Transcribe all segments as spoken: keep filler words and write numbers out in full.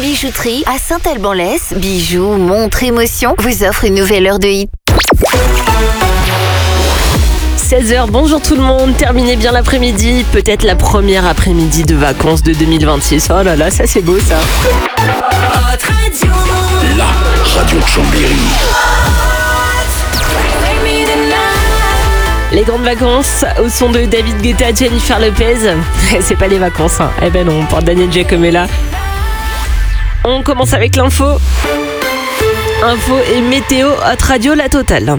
bijouterie à Saint-Alban-l'Ès. Bijoux, montres, émotions vous offre une nouvelle heure de hit. seize heures, bonjour tout le monde, terminez bien l'après-midi, peut-être la première après-midi de vacances de deux mille vingt-six. Oh là là, ça c'est beau ça. La radio de Chambéry. Les grandes vacances au son de David Guetta, Jennifer Lopez. C'est pas les vacances, hein. Eh ben non, pour Daniel Giacomella. On commence avec l'info. Info et météo Hot Radio, la totale.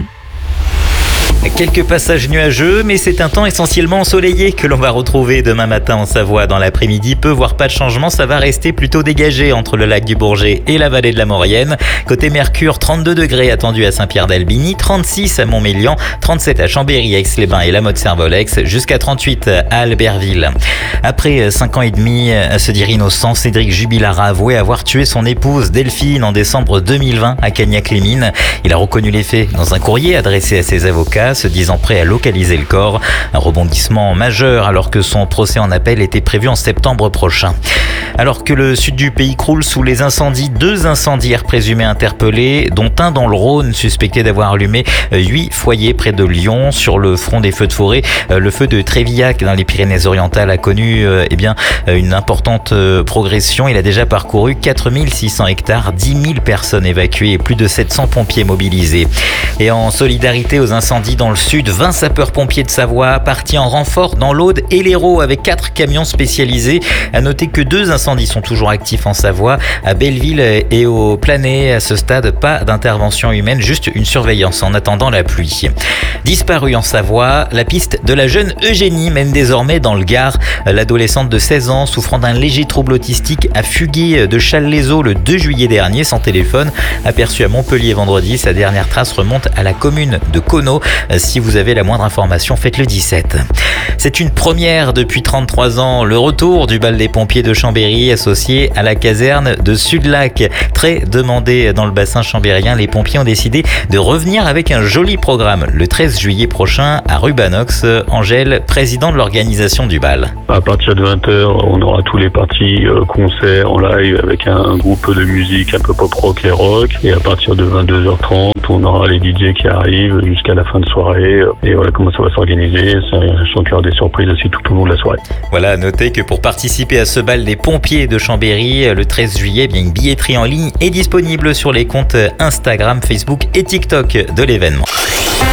Quelques passages nuageux, mais c'est un temps essentiellement ensoleillé que l'on va retrouver demain matin en Savoie. Dans l'après-midi, peu voire pas de changement, ça va rester plutôt dégagé entre le lac du Bourget et la vallée de la Maurienne. Côté Mercure, trente-deux degrés attendus à Saint-Pierre-d'Albigny, trente-six à Montmélian, trente-sept à Chambéry, Aix-les-Bains et la Motte-Servolex, jusqu'à trente-huit à Albertville. Après cinq ans et demi à se dire innocent, Cédric Jubilard a avoué avoir tué son épouse Delphine en décembre deux mille vingt à Cagnac-les-Mines. Il a reconnu les faits dans un courrier adressé à ses avocats, se disant prêt à localiser le corps. Un rebondissement majeur alors que son procès en appel était prévu en septembre prochain. Alors que le sud du pays croule sous les incendies, deux incendiaires présumés interpellés, dont un dans le Rhône, suspecté d'avoir allumé huit foyers près de Lyon. Sur le front des feux de forêt, le feu de Trévillac dans les Pyrénées-Orientales a connu eh bien, une importante progression. Il a déjà parcouru quatre mille six cents hectares, dix mille personnes évacuées et plus de sept cents pompiers mobilisés. Et en solidarité aux incendies dans le sud, vingt sapeurs-pompiers de Savoie partis en renfort dans l'Aude et l'Hérault avec quatre camions spécialisés. À noter que deux incendies sont toujours actifs en Savoie, à Belleville et au Planay. À ce stade, pas d'intervention humaine, juste une surveillance en attendant la pluie. Disparue en Savoie, la piste de la jeune Eugénie mène désormais dans le Gard. L'adolescente de seize ans, souffrant d'un léger trouble autistique, a fugué de Challes-les-Eaux le deux juillet dernier sans téléphone. Aperçue à Montpellier vendredi, sa dernière trace remonte à la commune de Conneau. Si vous avez la moindre information, faites le dix-sept. C'est une première depuis trente-trois ans, le retour du bal des pompiers de Chambéry associé à la caserne de Sud-Lac. Très demandé dans le bassin chambérien, les pompiers ont décidé de revenir avec un joli programme le treize juillet prochain à Rubanox. Angèle, président de l'organisation du bal. À partir de vingt heures, on aura tous les parties euh, concerts en live avec un, un groupe de musique un peu pop-rock et rock. Et à partir de vingt-deux heures trente, on aura les D J qui arrivent jusqu'à la fin de soirée. Et voilà comment ça va s'organiser. Je sens qu'il y aura des surprises aussi tout au long de la soirée. Voilà, notez que pour participer à ce bal des pompiers de Chambéry le treize juillet, bien une billetterie en ligne est disponible sur les comptes Instagram, Facebook et TikTok de l'événement.